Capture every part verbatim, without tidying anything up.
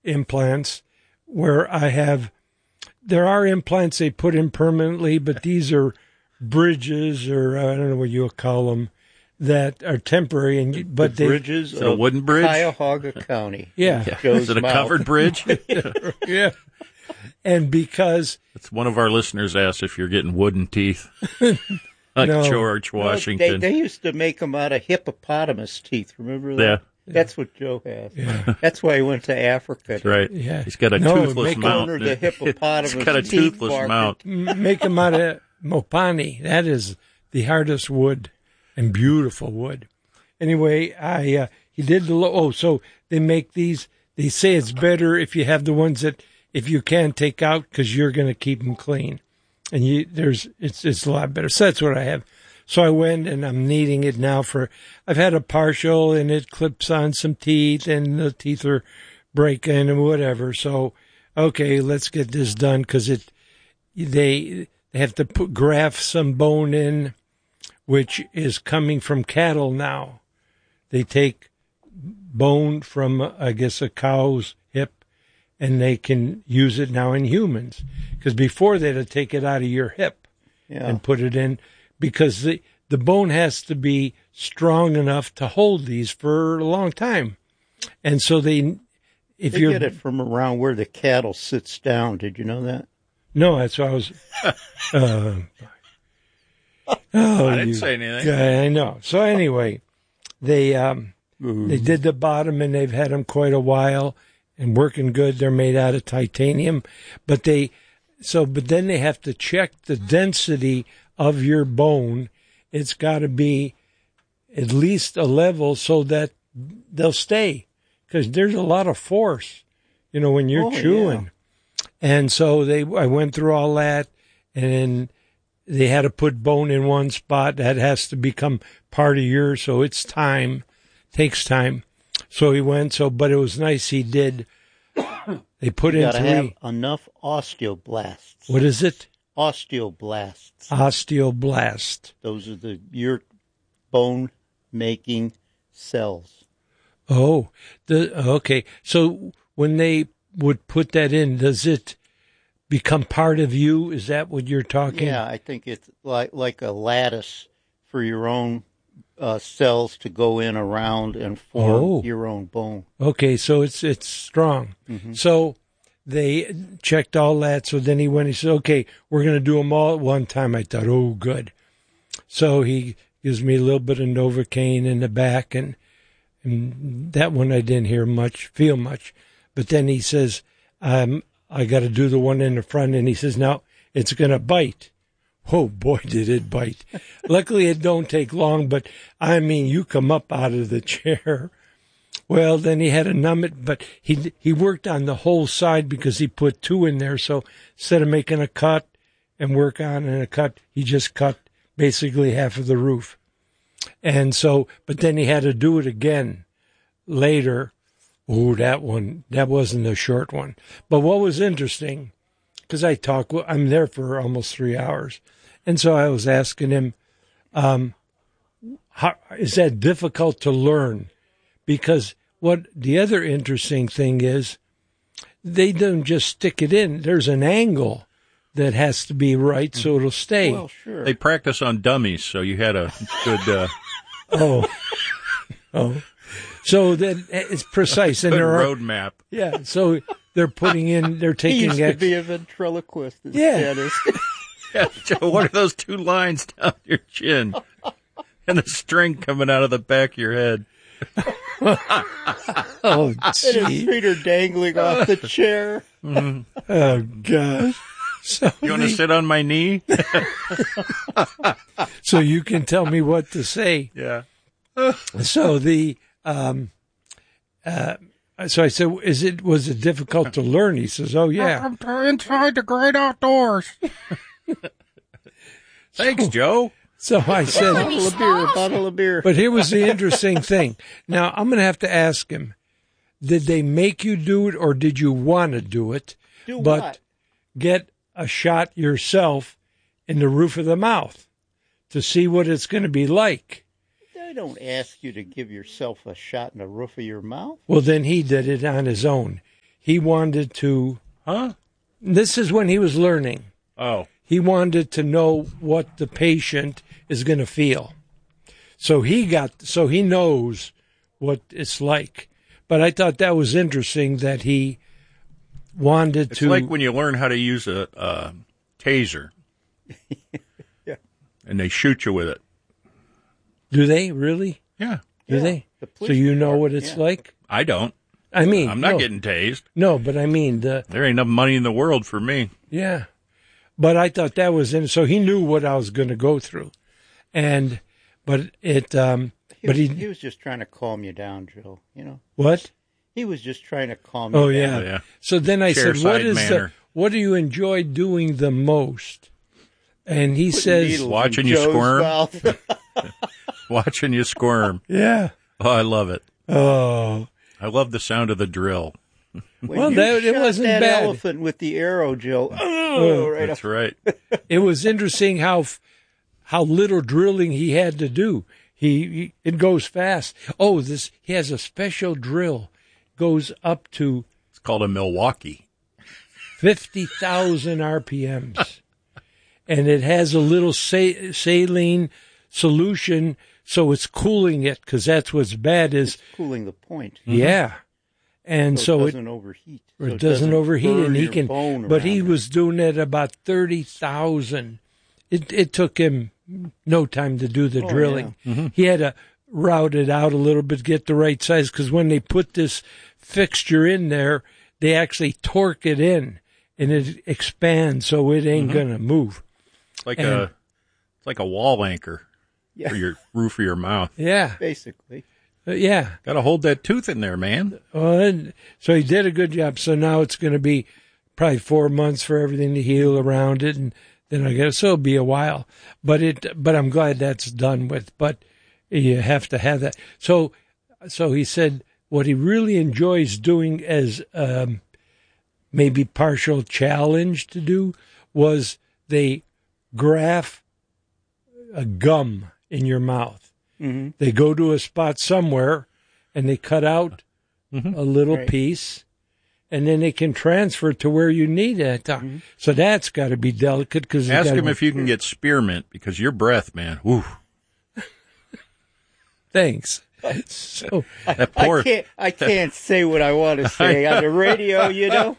implants where I have, there are implants they put in permanently, but these are bridges, or I don't know what you'll call them, that are temporary. And you, but the they, bridges a wooden bridge, Cuyahoga County. Yeah, yeah. Is it a mouth. covered bridge? Yeah, and because it's one of our listeners asked if you're getting wooden teeth, like No. George No, Washington. they, they used to make them out of hippopotamus teeth. Remember that? Yeah. That's what Joe has. Yeah. That's why he went to Africa. That's right. Yeah. He's got a No, toothless make mount. Corner the hippopotamus He's got a teeth toothless market. mount. make them out of Mopani. That is the hardest wood and beautiful wood. Anyway, I uh, he did the lo- oh, so they make these. They say it's better if you have the ones that if you can take out because you're going to keep them clean, and you there's it's it's a lot better. So that's what I have. So I went and I'm needing it now for. I've had a partial and it clips on some teeth and the teeth are breaking and whatever. So okay, let's get this done because it they they have to put graft some bone in, which is coming from cattle now. They take bone from, I guess, a cow's hip, and they can use it now in humans. Because before they had to take it out of your hip Yeah. and put it in, because the, the bone has to be strong enough to hold these for a long time. And so they, if They you're, get it from around where the cattle sits down. Did you know that? no, that's what I was, uh, oh, I didn't you- say anything. Yeah, I know. So anyway, they, um, They did the bottom, and they've had them quite a while and working good. They're made out of titanium, but they so but then they have to check the density of your bone. It's got to be at least a level so that they'll stay, because there's a lot of force, you know, when you're Oh, chewing. And so they, I went through all that, and they had to put bone in one spot that has to become part of yours. So it's time. Takes time. So he went, so, but it was nice he did. They put You in got to three. have enough osteoblasts. What is it? Osteoblasts. Osteoblast. Those are the your bone making cells. Oh, the, okay. So when they would put that in, does it become part of you? Is that what you're talking? Yeah, I think it's like like a lattice for your own uh, cells to go in around and form Oh. your own bone. Okay, so it's it's strong. Mm-hmm. So they checked all that. So then he went. He said, "Okay, we're going to do them all at one time." I thought, "Oh, good." So he gives me a little bit of Novocaine in the back, and and that one I didn't hear much, feel much. But then he says, um, "I got to do the one in the front," and he says, "Now it's going to bite." Oh boy, did it bite! Luckily, it don't take long. But I mean, you come up out of the chair. Well, then he had to numb it, but he he worked on the whole side because he put two in there. So instead of making a cut and work on and a cut, he just cut basically half of the roof. And so, but then he had to do it again later. Oh, that one, that wasn't a short one. But what was interesting, because I talk, I'm there for almost three hours. And so I was asking him, um, how, is that difficult to learn? Because what the other interesting thing is, they don't just stick it in. There's an angle that has to be right so it'll stay. Well, sure. They practice on dummies, so you had a good uh, Oh, oh. So that it's precise, and good there are road map. yeah. So they're putting in, they're he taking used to ex- be a ventriloquist. As Yeah. Dennis. Yeah, Joe, what are those two lines down your chin? And the string coming out of the back of your head. oh, And his gee. feet are dangling off the chair. Oh gosh. So, You want to the- sit on my knee? so you can tell me what to say. Yeah. So the um, uh, so I said, "Is it was it difficult to learn?" He says, "Oh yeah." Welcome to inside the great outdoors. Thanks, Joe. So I said, Bottle of beer, a bottle of beer. but here was the interesting thing. Now I'm going to have to ask him: did they make you do it, or did you want to do it? Do but what? get a shot yourself in the roof of the mouth to see what it's going to be like. I don't ask you to give yourself a shot in the roof of your mouth. Well, then he did it on his own. he wanted to. Huh? This is when he was learning. Oh. He wanted to know what the patient is going to feel. So he got, so he knows what it's like. But I thought that was interesting that he wanted It's to. like when you learn how to use a, a taser. Yeah. And they shoot you with it. Do they really? Yeah. Do Yeah, they? the So police you know department, what it's yeah. like? I don't. I mean, I'm not no, getting tased. no, but I mean the There ain't enough money in the world for me. yeah. But I thought that was in. So he knew what I was going to go through, and but it. Um, He but was, he, he was just trying to calm you down, Joe. You know, what? he was just trying to calm you Oh down. yeah. yeah. So then I said, "What Chairside is the? manner. What do you enjoy doing the most?" And he says, Needles in Watching you Joe's squirm. mouth. Watching you squirm. "Yeah, Oh, I love it. oh, I love the sound of the drill. When Well, you that- it shot wasn't that bad. elephant with the arrow, Joe. Oh, right That's up. right. it was interesting how f- how little drilling he had to do. He, he it goes fast. Oh, this he has a special drill, goes up to It's called a Milwaukee. fifty thousand R P Ms. And it has a little sa- saline solution, so it's cooling it, because that's what's bad is, Cooling the point. yeah. And So, so, it it, doesn't overheat. or So it doesn't overheat, burn and he your can, bone but he around was doing it about thirty thousand. It, it took him no time to do the Oh, drilling. He had to route it out a little bit, get the right size, because when they put this fixture in there, they actually torque it in, and it expands, so it ain't going to move. It's like And- a it's like a wall anchor Yeah. for your roof of your mouth. Yeah, basically. Uh, yeah. Got to hold that tooth in there, man. Well, and so he did a good job. So now it's going to be probably four months for everything to heal around it, and then I guess it'll be a while. But it, but I'm glad that's done with. But you have to have that. So, so he said what he really enjoys doing as um, maybe partial challenge to do was they graft a gum in your mouth. Mm-hmm. They go to a spot somewhere and they cut out Mhm. a little Right. piece, and then they can transfer it to where you need it. Mm-hmm. So that's got to be delicate. Because Ask him if you can get spearmint because your breath, man. Whew. Thanks. So That poor. I can't. I can't say what I want to say on the radio. You know.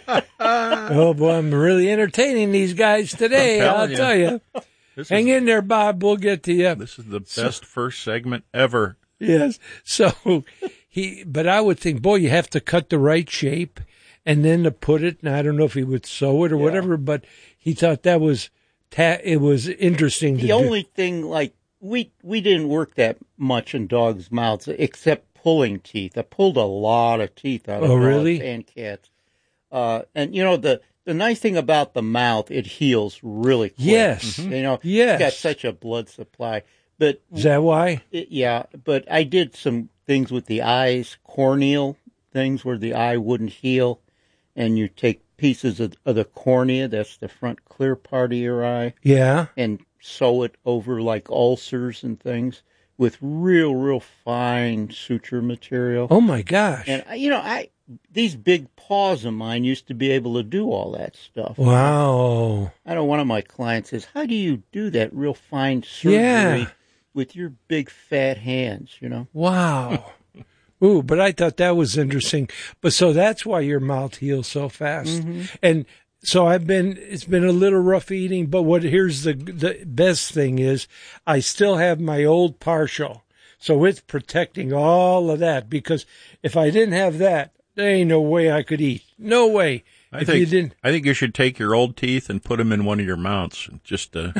oh boy, I'm really entertaining these guys today. I'm I'll telling you. tell you. This Hang is, in there, Bob. We'll get to you. this is the best first segment ever. Yes. So he, but I would think, boy, you have to cut the right shape, and then to put it. And I don't know if he would sew it or Yeah. whatever, but he thought that was ta- it was interesting to The do. only thing, like we we didn't work that much in dogs' mouths except pulling teeth. I pulled a lot of teeth out of Oh, dogs really? and cats. Uh, and you know the the nice thing about the mouth, it heals really quick. Yes. You know, Yes. it's got such a blood supply. But Is that why? it, yeah, but I did some things with the eyes, corneal things where the eye wouldn't heal, and you take pieces of, of the cornea, that's the front clear part of your eye, Yeah. and sew it over like ulcers and things with real, real fine suture material. Oh my gosh. And I- you know, I these big paws of mine used to be able to do all that stuff. Wow. I know one of my clients says, "How do you do that real fine surgery Yeah. with your big fat hands?" You know. Wow. Ooh, but I thought that was interesting. But so that's why your mouth heals so fast. And so I've been, it's been a little rough eating, but what, here's the, the best thing is I still have my old partial. So it's protecting all of that, because if I didn't have that, there ain't no way I could eat. No way. I if think you didn't. I think you should take your old teeth and put them in one of your mouths. Just uh,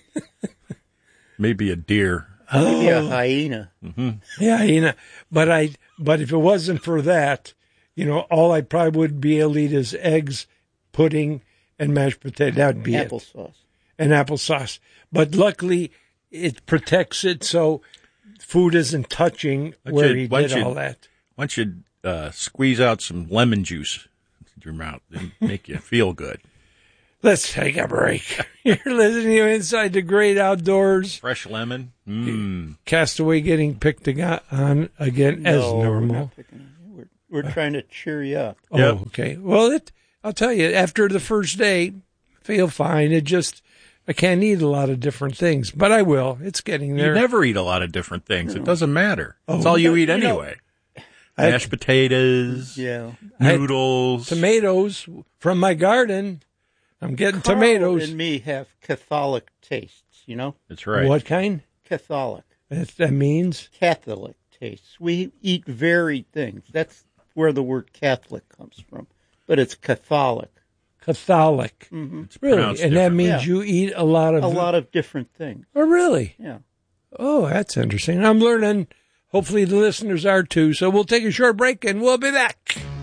maybe a deer. Maybe Oh. a hyena. Yeah, you know, but I, but if it wasn't for that, you know, all I probably would be able to eat is eggs, pudding, and mashed potato. That'd be it. Applesauce. And applesauce. But luckily, it protects it so food isn't touching Why where don't you- he why did don't you- all that. Why don't you uh, squeeze out some lemon juice into your mouth and make you feel good? Let's take a break. You're listening to Inside the Great Outdoors. Fresh lemon. Mmm. Castaway getting picked ag- on again as No, we're normal. not picking on you. We're, we're trying to cheer you up. Oh, Yep. okay. Well, it, I'll tell you, after the first day, I feel fine. It just, I can't eat a lot of different things, but I will. It's getting You there. never eat a lot of different things. It doesn't matter. It's Oh. all you eat You know, anyway. I- Mashed potatoes, Yeah. I- noodles. Tomatoes from my garden. I'm getting Carl tomatoes. and me have Catholic tastes, you know? That's right. What kind? Catholic. That, that means? Catholic tastes. We eat varied things. That's where the word Catholic comes from. But it's Catholic. Catholic. It's Really? pronounced And that different. means Yeah. you eat a lot of... A lot of different things. Oh, really? Yeah. Oh, that's interesting. I'm learning. Hopefully the listeners are too. So we'll take a short break and we'll be back.